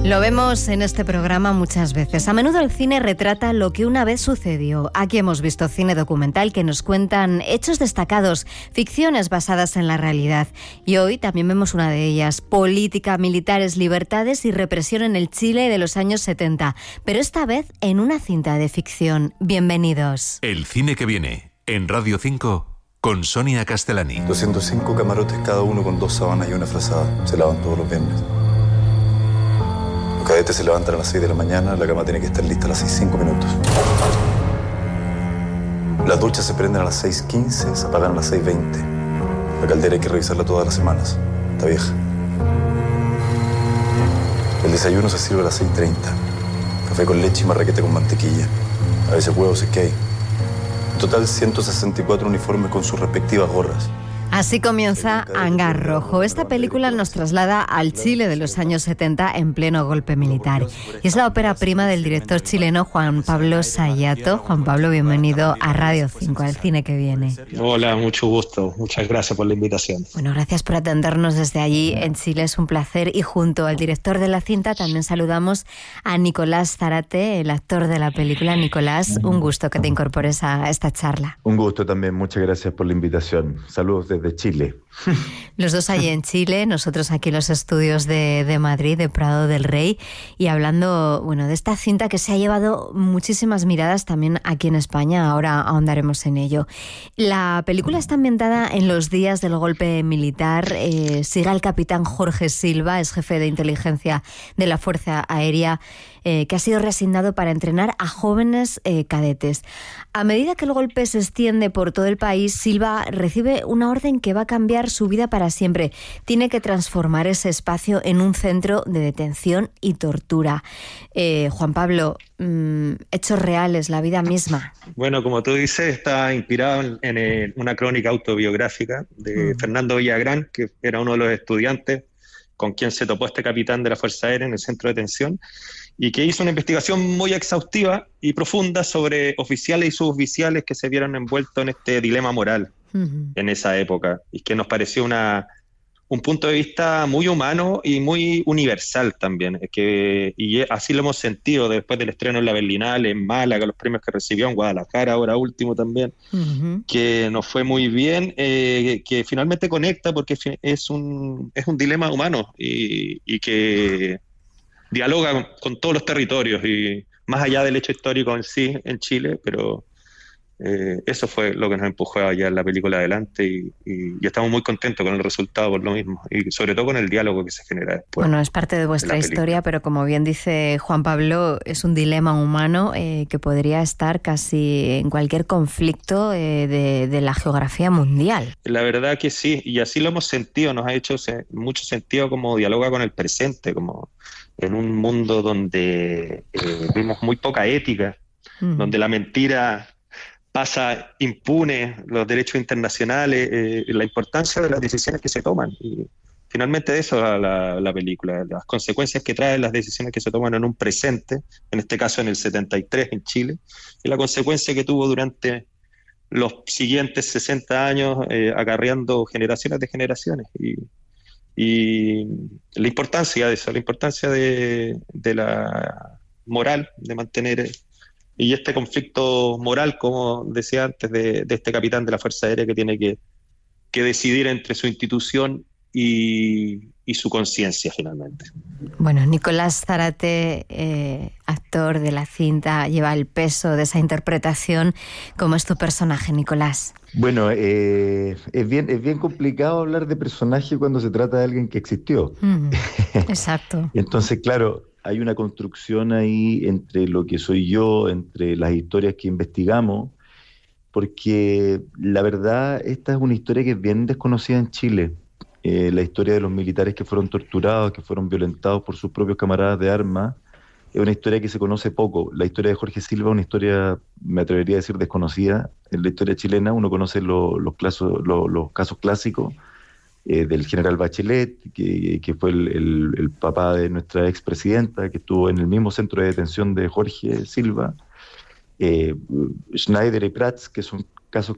Lo vemos en este programa muchas veces. A menudo el cine retrata lo que una vez sucedió. Aquí hemos visto cine documental que nos cuentan hechos destacados, ficciones basadas en la realidad. Y hoy también vemos una de ellas, política, militares, libertades y represión en el Chile de los años 70. Pero esta vez en una cinta de ficción. Bienvenidos. El cine que viene, en Radio 5, con Sonia Castellani. 205 camarotes, cada uno con 2 sábanas y una frazada. Se lavan todos los viernes. Los cadetes se levantan a las 6 de la mañana, la cama tiene que estar lista a las 6:05 minutos. Las duchas se prenden a las 6:15, se apagan a las 6:20. La caldera hay que revisarla todas las semanas, está vieja. El desayuno se sirve a las 6:30. Café con leche y marraqueta con mantequilla. A veces huevos y cake. En total 164 uniformes con sus respectivas gorras. Así comienza Hangar Rojo. Esta película nos traslada al Chile de los años 70 en pleno golpe militar. Y es la ópera prima del director chileno Juan Pablo Sayato. Juan Pablo, bienvenido a Radio 5, al cine que viene. Hola, mucho gusto. Muchas gracias por la invitación. Bueno, gracias por atendernos desde allí en Chile. Es un placer. Y junto al director de la cinta también saludamos a Nicolás Zárate, el actor de la película. Nicolás, un gusto que te incorpores a esta charla. Un gusto también. Muchas gracias por la invitación. Saludos desde Chile. Los dos allí en Chile, nosotros aquí en los estudios de Madrid, de Prado del Rey, y hablando, bueno, de esta cinta que se ha llevado muchísimas miradas también aquí en España. Ahora ahondaremos en ello. La película está ambientada en los días del golpe militar. Sigue al capitán Jorge Silva, es jefe de inteligencia de la Fuerza Aérea, que ha sido reasignado para entrenar a jóvenes cadetes. A medida que el golpe se extiende por todo el país, Silva recibe una orden que va a cambiar su vida para siempre. Tiene que transformar ese espacio en un centro de detención y tortura. Juan Pablo, hechos reales, la vida misma. Bueno, como tú dices, está inspirado en una crónica autobiográfica de Fernando Villagrán, que era uno de los estudiantes con quien se topó este capitán de la Fuerza Aérea en el centro de detención, y que hizo una investigación muy exhaustiva y profunda sobre oficiales y suboficiales que se vieron envueltos en este dilema moral en esa época, y que nos pareció un punto de vista muy humano y muy universal también, y así lo hemos sentido después del estreno en la Berlinale, en Málaga, los premios que recibió, en Guadalajara ahora último también, que nos fue muy bien, que finalmente conecta porque es un dilema humano y que dialoga con todos los territorios y más allá del hecho histórico en sí en Chile, pero eso fue lo que nos empujó a llevar la película adelante y estamos muy contentos con el resultado por lo mismo y sobre todo con el diálogo que se genera después. Bueno, es parte de vuestra historia, pero como bien dice Juan Pablo, es un dilema humano que podría estar casi en cualquier conflicto de la geografía mundial. La verdad que sí, y así lo hemos sentido, nos ha hecho mucho sentido como dialoga con el presente, como en un mundo donde vemos muy poca ética, donde la mentira pasa impune, los derechos internacionales, la importancia de las decisiones que se toman. Y finalmente de eso va la película, las consecuencias que traen las decisiones que se toman en un presente, en este caso en el 73 en Chile, y la consecuencia que tuvo durante los siguientes 60 años, acarreando generaciones de generaciones. Y la importancia de eso, la importancia de la moral, de mantener... Y este conflicto moral, como decía antes, de este capitán de la Fuerza Aérea que tiene que decidir entre su institución y su conciencia finalmente. Bueno, Nicolás Zárate, actor de la cinta, lleva el peso de esa interpretación. ¿Cómo es tu personaje, Nicolás? Bueno, es bien complicado hablar de personaje cuando se trata de alguien que existió. Exacto. Entonces, claro, hay una construcción ahí entre lo que soy yo, entre las historias que investigamos, porque la verdad esta es una historia que es bien desconocida en Chile. La historia de los militares que fueron torturados, que fueron violentados por sus propios camaradas de armas, es una historia que se conoce poco. La historia de Jorge Silva es una historia, me atrevería a decir, desconocida. En la historia chilena uno conoce los casos clásicos, del general Bachelet, que fue el papá de nuestra expresidenta, que estuvo en el mismo centro de detención de Jorge Silva, Schneider y Prats, que son casos